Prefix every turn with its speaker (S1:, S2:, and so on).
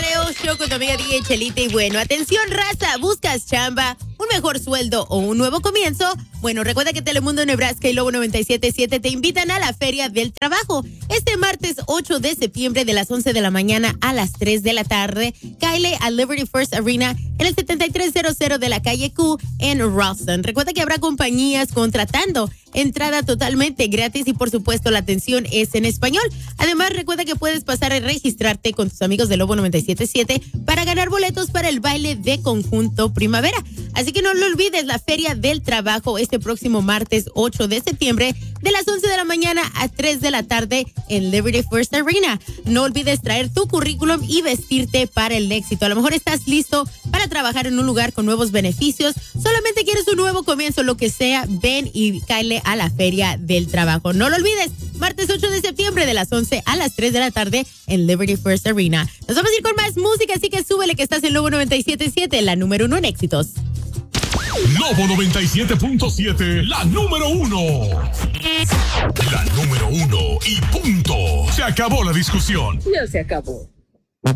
S1: Mateo Show con tu amiga DJ Chelita. Y bueno, atención raza, ¿buscas chamba, un mejor sueldo o un nuevo comienzo? Bueno, recuerda que Telemundo Nebraska y Lobo 97.7 te invitan a la Feria del Trabajo. Este martes 8 de septiembre de las 11 de la mañana a las 3 de la tarde. Cáele a Liberty First Arena en el 7300 de la calle Q en Ralston. Recuerda que habrá compañías contratando. Entrada totalmente gratis y por supuesto la atención es en español. Además recuerda que puedes pasar a registrarte con tus amigos de Lobo 97.7 para ganar boletos para el baile de conjunto primavera. Así que no lo olvides, la Feria del Trabajo este próximo martes 8 de septiembre de las 11 de la mañana a 3 de la tarde en Liberty First Arena. No olvides traer tu currículum y vestirte para el éxito. A lo mejor estás listo para trabajar en un lugar con nuevos beneficios. Solamente quieres un nuevo comienzo, lo que sea, ven y cáele a la Feria del Trabajo. No lo olvides, martes 8 de septiembre de las 11 a las 3 de la tarde en Liberty First Arena. Nos vamos a ir con más música, así que súbele que estás en Lobo 97.7, la número 1 en éxitos.
S2: Lobo 97.7, la número 1. La número 1 y punto. Se acabó la discusión.
S3: Ya se acabó.